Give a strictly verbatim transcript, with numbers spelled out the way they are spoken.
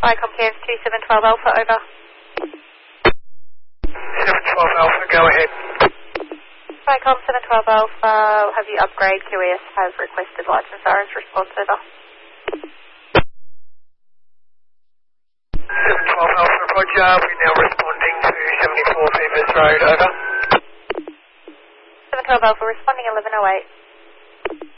Vicom Cairns two seven one two Alpha, over. seven one two Alpha, go ahead. Vicom seven one two Alpha, have you upgrade? Q E S has requested lights and sirens response, over. seven one two Alpha, roger, we're now responding to seventy-four Phoebus Road, over. seven one two Alpha, responding eleven oh eight.